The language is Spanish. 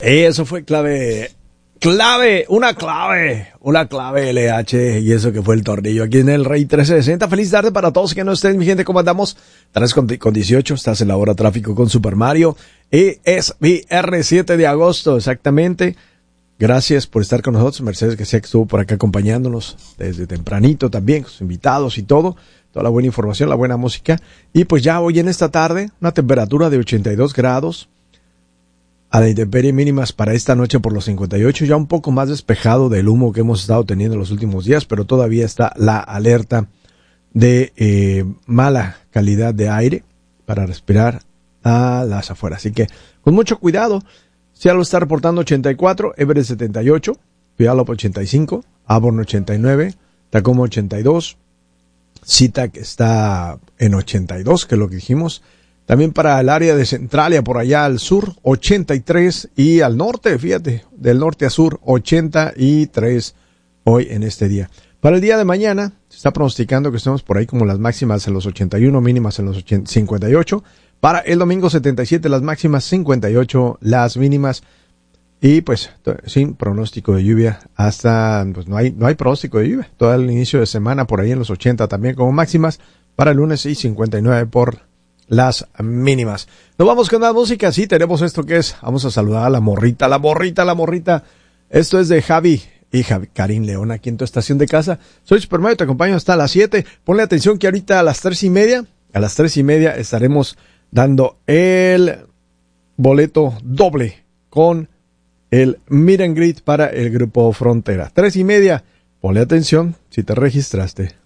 Eso fue una clave LH, y eso que fue el tornillo aquí en el Rey 1360. Feliz tarde para todos que no estén, mi gente. ¿Cómo andamos? 3:18, estás en la hora tráfico con Super Mario, y es viernes 7 de agosto, exactamente. Gracias por estar con nosotros. Mercedes García, que estuvo por acá acompañándonos desde tempranito también, con sus invitados y todo. Toda la buena información, la buena música. Y pues ya hoy en esta tarde, una temperatura de 82 grados. A la intemperie mínimas para esta noche por los 58, ya un poco más despejado del humo que hemos estado teniendo en los últimos días, pero todavía está la alerta de mala calidad de aire para respirar a las afueras. Así que con mucho cuidado. Seattle está reportando 84, Everett 78, Puyallup 85, Auburn 89, Tacoma 82, SeaTac está en 82, que es lo que dijimos. También para el área de Centralia, por allá al sur, 83, y al norte, fíjate, del norte a sur, 83 hoy en este día. Para el día de mañana, se está pronosticando que estemos por ahí como las máximas en los 81, mínimas en los 58. Para el domingo 77 las máximas, 58 las mínimas, y pues sin pronóstico de lluvia hasta, pues no hay pronóstico de lluvia. Todo el inicio de semana por ahí en los 80 también como máximas, para el lunes y 59 por las mínimas. Nos vamos con la música. Sí, tenemos esto que es, vamos a saludar a la morrita. Esto es de Javi y Karim León, aquí en tu estación de casa. Soy Super Mario, te acompaño hasta las 7. Ponle atención que ahorita a las 3:30 estaremos dando el boleto doble con el Meet and Greet para el Grupo Frontera. 3:30, ponle atención si te registraste.